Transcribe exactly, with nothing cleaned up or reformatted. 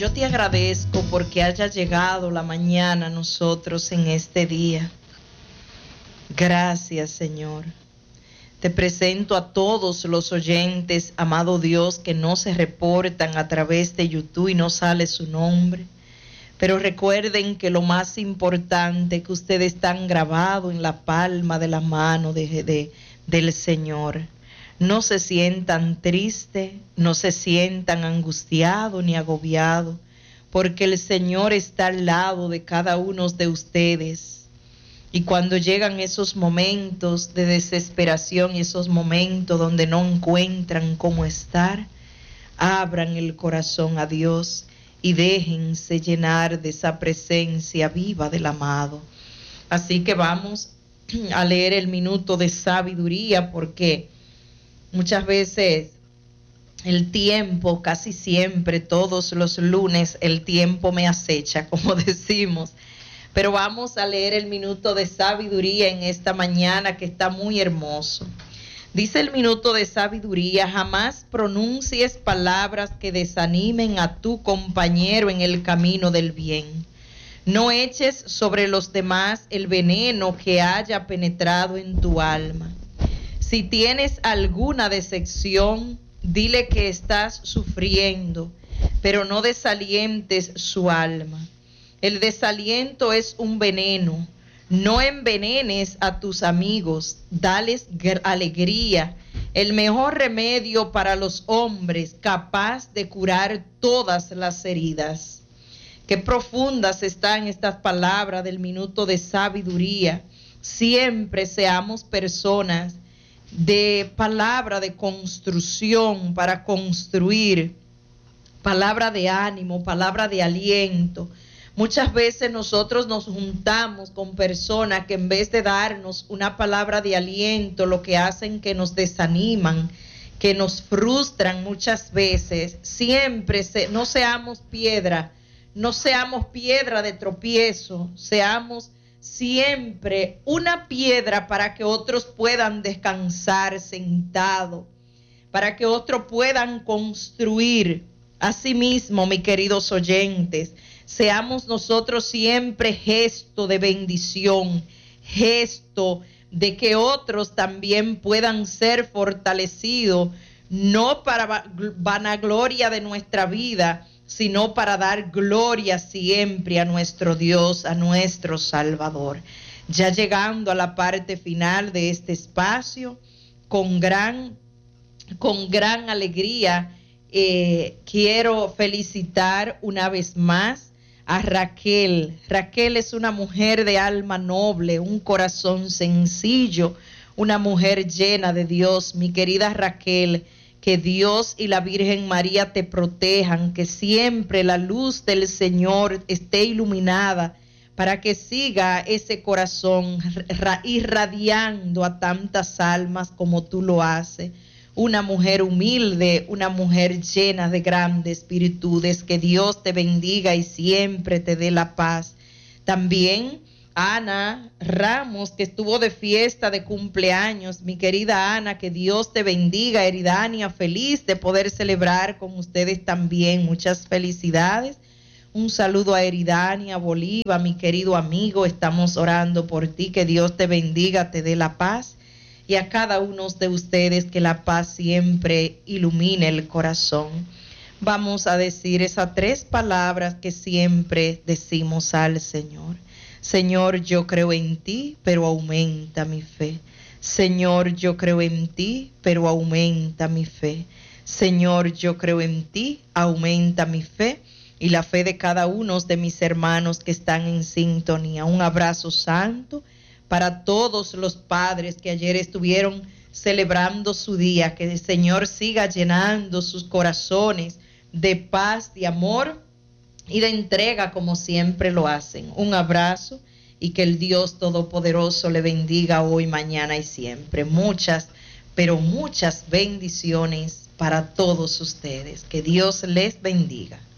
Yo te agradezco porque haya llegado la mañana a nosotros en este día. Gracias, Señor. Te presento a todos los oyentes, amado Dios, que no se reportan a través de YouTube y no sale su nombre. Pero recuerden que lo más importante es que ustedes están grabados en la palma de la mano de, de, del Señor. No se sientan tristes, no se sientan angustiados ni agobiados, porque el Señor está al lado de cada uno de ustedes. Y cuando llegan esos momentos de desesperación y esos momentos donde no encuentran cómo estar, abran el corazón a Dios y déjense llenar de esa presencia viva del amado. Así que vamos a leer el minuto de sabiduría, porque muchas veces el tiempo, casi siempre, todos los lunes, el tiempo me acecha, como decimos. Pero vamos a leer el minuto de sabiduría en esta mañana, que está muy hermoso. Dice el minuto de sabiduría: jamás pronuncies palabras que desanimen a tu compañero en el camino del bien. No eches sobre los demás el veneno que haya penetrado en tu alma. Si tienes alguna decepción, dile que estás sufriendo, pero no desalientes su alma. El desaliento es un veneno. No envenenes a tus amigos, dales alegría. El mejor remedio para los hombres, capaz de curar todas las heridas. Qué profundas están estas palabras del minuto de sabiduría. Siempre seamos personas de palabra de construcción para construir, palabra de ánimo, palabra de aliento. Muchas veces nosotros nos juntamos con personas que en vez de darnos una palabra de aliento, lo que hacen que nos desaniman, que nos frustran muchas veces. Siempre se, no seamos piedra, no seamos piedra de tropiezo, seamos siempre una piedra para que otros puedan descansar sentado, para que otros puedan construir. Asimismo, mis queridos oyentes, seamos nosotros siempre gesto de bendición, gesto de que otros también puedan ser fortalecidos, no para vanagloria de nuestra vida, sino para dar gloria siempre a nuestro Dios, a nuestro Salvador. Ya llegando a la parte final de este espacio, con gran, con gran alegría, eh, quiero felicitar una vez más a Raquel. Raquel es una mujer de alma noble, un corazón sencillo, una mujer llena de Dios. Mi querida Raquel, que Dios y la Virgen María te protejan, que siempre la luz del Señor esté iluminada para que siga ese corazón irradiando a tantas almas como tú lo haces. Una mujer humilde, una mujer llena de grandes virtudes. Que Dios te bendiga y siempre te dé la paz. También Ana Ramos, que estuvo de fiesta de cumpleaños. Mi querida Ana, que Dios te bendiga. Eridania, feliz de poder celebrar con ustedes también. Muchas felicidades. Un saludo a Eridania Bolívar, mi querido amigo. Estamos orando por ti. Que Dios te bendiga, te dé la paz. Y a cada uno de ustedes, que la paz siempre ilumine el corazón. Vamos a decir esas tres palabras que siempre decimos al Señor. Señor, yo creo en ti, pero aumenta mi fe. Señor, yo creo en ti, pero aumenta mi fe. Señor, yo creo en ti, aumenta mi fe y la fe de cada uno de mis hermanos que están en sintonía. Un abrazo santo para todos los padres que ayer estuvieron celebrando su día. Que el Señor siga llenando sus corazones de paz, de amor y de entrega como siempre lo hacen. Un abrazo y que el Dios Todopoderoso le bendiga hoy, mañana y siempre. Muchas, pero muchas bendiciones para todos ustedes. Que Dios les bendiga.